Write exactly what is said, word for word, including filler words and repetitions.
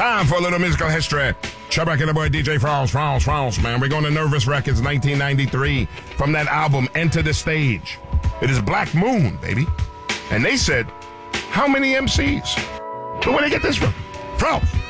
Time for a little musical history. Chubbuck and the boy D J France, France, France, man. We're going to Nervous Records, nineteen ninety-three, from that album, Enter the Stage. It is Black Moon, baby. And they said, how many M Cs? So where they get this from? France.